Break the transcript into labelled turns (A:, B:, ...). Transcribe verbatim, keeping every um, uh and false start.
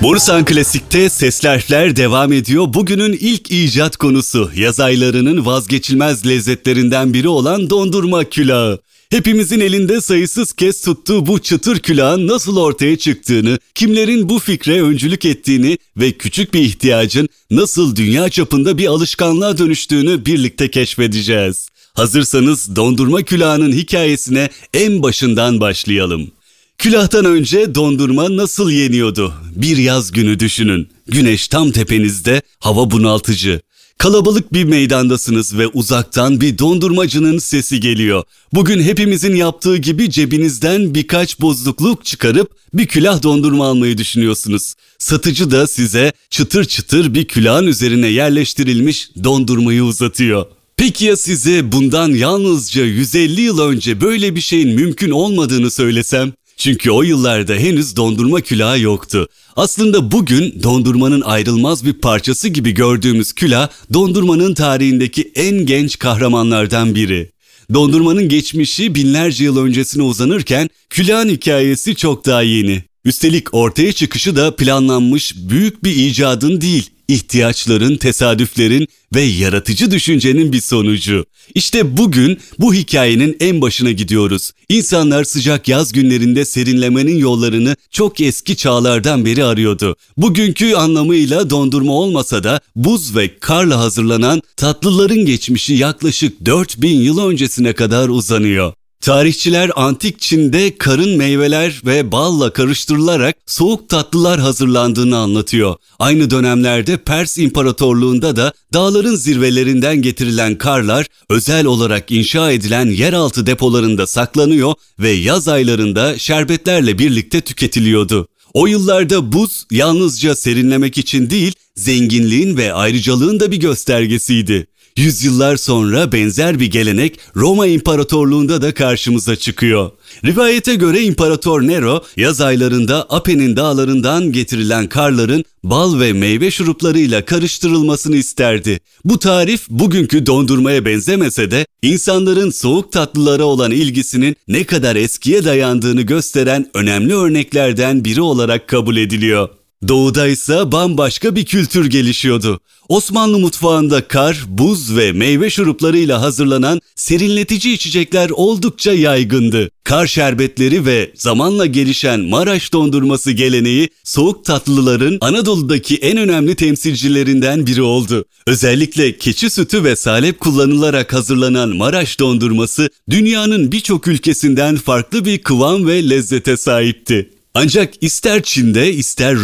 A: Borusan Klasik'te Sesli Harfler devam ediyor. Bugünün ilk icat konusu yaz aylarının vazgeçilmez lezzetlerinden biri olan dondurma külahı. Hepimizin elinde sayısız kez tuttuğu bu çıtır külahın nasıl ortaya çıktığını, kimlerin bu fikre öncülük ettiğini ve küçük bir ihtiyacın nasıl dünya çapında bir alışkanlığa dönüştüğünü birlikte keşfedeceğiz. Hazırsanız dondurma külahının hikayesine en başından başlayalım. Külahtan önce dondurma nasıl yeniyordu? Bir yaz günü düşünün. Güneş tam tepenizde, hava bunaltıcı. Kalabalık bir meydandasınız ve uzaktan bir dondurmacının sesi geliyor. Bugün hepimizin yaptığı gibi cebinizden birkaç bozdukluk çıkarıp bir külah dondurma almayı düşünüyorsunuz. Satıcı da size çıtır çıtır bir külahın üzerine yerleştirilmiş dondurmayı uzatıyor. Peki ya size bundan yalnızca yüz elli yıl önce böyle bir şeyin mümkün olmadığını söylesem? Çünkü o yıllarda henüz dondurma külahı yoktu. Aslında bugün dondurmanın ayrılmaz bir parçası gibi gördüğümüz külah, dondurmanın tarihindeki en genç kahramanlardan biri. Dondurmanın geçmişi binlerce yıl öncesine uzanırken külahın hikayesi çok daha yeni. Üstelik ortaya çıkışı da planlanmış büyük bir icadın değil, ihtiyaçların, tesadüflerin ve yaratıcı düşüncenin bir sonucu. İşte bugün bu hikayenin en başına gidiyoruz. İnsanlar sıcak yaz günlerinde serinlemenin yollarını çok eski çağlardan beri arıyordu. Bugünkü anlamıyla dondurma olmasa da buz ve karla hazırlanan tatlıların geçmişi yaklaşık dört bin yıl öncesine kadar uzanıyor. Tarihçiler antik Çin'de karın meyveler ve balla karıştırılarak soğuk tatlılar hazırlandığını anlatıyor. Aynı dönemlerde Pers İmparatorluğu'nda da dağların zirvelerinden getirilen karlar özel olarak inşa edilen yeraltı depolarında saklanıyor ve yaz aylarında şerbetlerle birlikte tüketiliyordu. O yıllarda buz yalnızca serinlemek için değil, zenginliğin ve ayrıcalığın da bir göstergesiydi. Yüzyıllar sonra benzer bir gelenek Roma İmparatorluğu'nda da karşımıza çıkıyor. Rivayete göre İmparator Nero yaz aylarında Apennin dağlarından getirilen karların bal ve meyve şuruplarıyla karıştırılmasını isterdi. Bu tarif bugünkü dondurmaya benzemese de insanların soğuk tatlılara olan ilgisinin ne kadar eskiye dayandığını gösteren önemli örneklerden biri olarak kabul ediliyor. Doğuda ise bambaşka bir kültür gelişiyordu. Osmanlı mutfağında kar, buz ve meyve şuruplarıyla hazırlanan serinletici içecekler oldukça yaygındı. Kar şerbetleri ve zamanla gelişen Maraş dondurması geleneği soğuk tatlıların Anadolu'daki en önemli temsilcilerinden biri oldu. Özellikle keçi sütü ve salep kullanılarak hazırlanan Maraş dondurması dünyanın birçok ülkesinden farklı bir kıvam ve lezzete sahipti. Ancak ister Çin'de ister